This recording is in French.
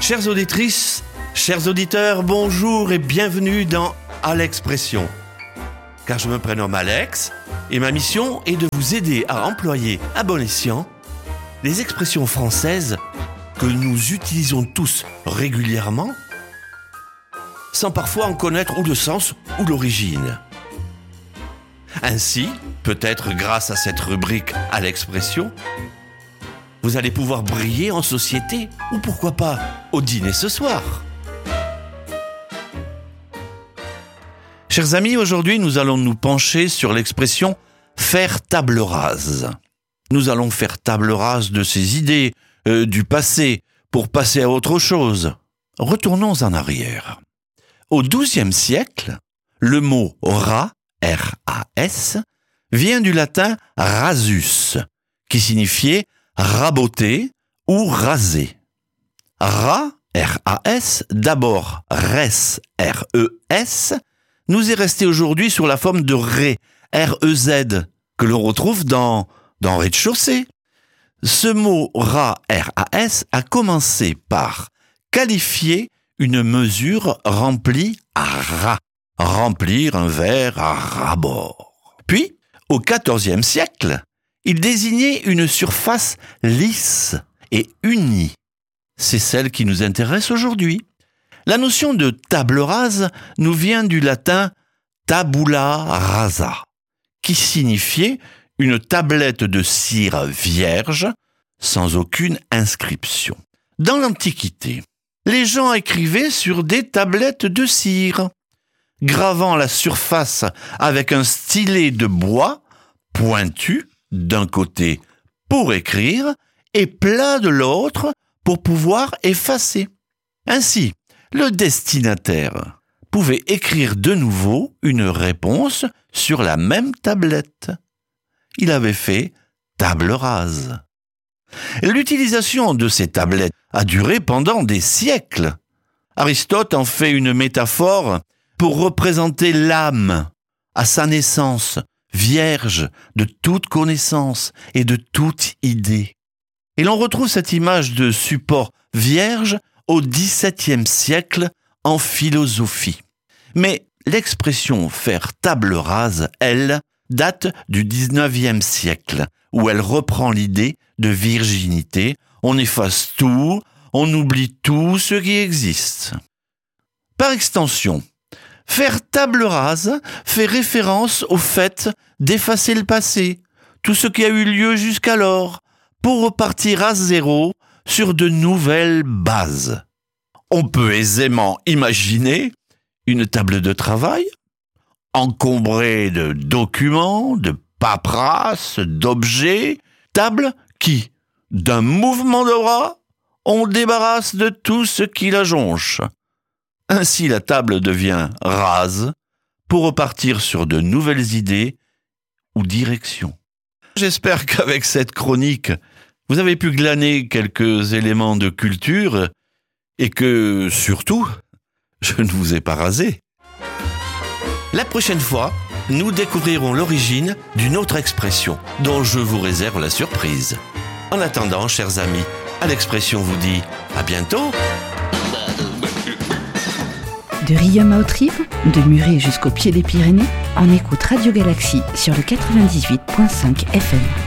Chères auditrices, chers auditeurs, bonjour et bienvenue dans À l'Expression. Car je me prénomme Alex et ma mission est de vous aider à employer à bon escient les expressions françaises que nous utilisons tous régulièrement sans parfois en connaître ou le sens ou l'origine. Ainsi, peut-être grâce à cette rubrique À l'Expression, vous allez pouvoir briller en société ou pourquoi pas au dîner ce soir. Chers amis, aujourd'hui nous allons nous pencher sur l'expression « faire table rase ». Nous allons faire table rase de ces idées du passé pour passer à autre chose. Retournons en arrière. Au XIIe siècle, le mot « ras » R-A-S, vient du latin rasus, qui signifiait raboter ou raser. Ras, R-A-S, d'abord res, R-E-S, nous est resté aujourd'hui sous la forme de ré, R-E-Z, que l'on retrouve dans rez-de-chaussée. Ce mot ras, R-A-S, a commencé par qualifier une mesure remplie à ras. Remplir un verre à ras-bord. Puis, au XIVe siècle, il désignait une surface lisse et unie. C'est celle qui nous intéresse aujourd'hui. La notion de table rase nous vient du latin tabula rasa, qui signifiait une tablette de cire vierge sans aucune inscription. Dans l'Antiquité, les gens écrivaient sur des tablettes de cire, gravant la surface avec un stylet de bois pointu d'un côté pour écrire et plat de l'autre pour pouvoir effacer. Ainsi, le destinataire pouvait écrire de nouveau une réponse sur la même tablette. Il avait fait table rase. L'utilisation de ces tablettes a duré pendant des siècles. Aristote en fait une métaphore pour représenter l'âme à sa naissance, vierge de toute connaissance et de toute idée. Et l'on retrouve cette image de support vierge au XVIIe siècle en philosophie. Mais l'expression « faire table rase », elle, date du XIXe siècle, où elle reprend l'idée de virginité. On efface tout, on oublie tout ce qui existe. Par extension, faire table rase fait référence au fait d'effacer le passé, tout ce qui a eu lieu jusqu'alors, pour repartir à zéro sur de nouvelles bases. On peut aisément imaginer une table de travail encombrée de documents, de paperasses, d'objets, table qui, d'un mouvement de bras, on débarrasse de tout ce qui la jonche. Ainsi, la table devient rase pour repartir sur de nouvelles idées ou directions. J'espère qu'avec cette chronique, vous avez pu glaner quelques éléments de culture et que, surtout, je ne vous ai pas rasé. La prochaine fois, nous découvrirons l'origine d'une autre expression dont je vous réserve la surprise. En attendant, chers amis, À l'Expression vous dit à bientôt. De Riom à Autrive, de Muret jusqu'au pied des Pyrénées, on écoute Radio Galaxie sur le 98.5 FM.